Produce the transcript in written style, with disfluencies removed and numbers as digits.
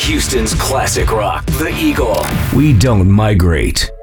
Houston's classic rock, The Eagle. We don't migrate.